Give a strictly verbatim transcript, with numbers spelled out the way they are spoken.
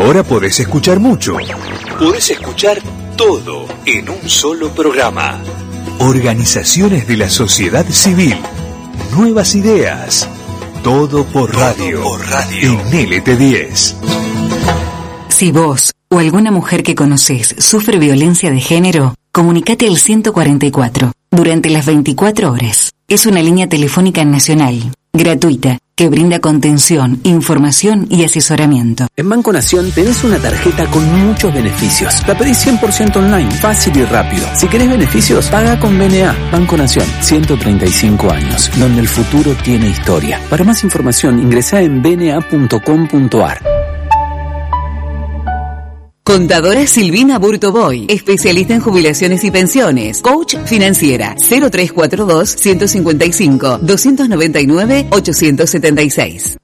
Ahora podés escuchar mucho. Podés escuchar todo en un solo programa. Organizaciones de la sociedad civil. Nuevas ideas. Todo por radio. Todo por radio. En L T diez. Si vos o alguna mujer que conocés sufre violencia de género, comunicate al ciento cuarenta y cuatro durante las veinticuatro horas. Es una línea telefónica nacional, gratuita, que brinda contención, información y asesoramiento. En Banco Nación tenés una tarjeta con muchos beneficios. La pedís cien por ciento online, fácil y rápido. Si querés beneficios, paga con B N A. Banco Nación, ciento treinta y cinco años, donde el futuro tiene historia. Para más información, ingresá en b n a punto com punto a r. Contadora Silvina Burtoboy, especialista en jubilaciones y pensiones, coach financiera, cero tres cuatro dos, uno cinco cinco, dos nueve nueve, ocho siete seis.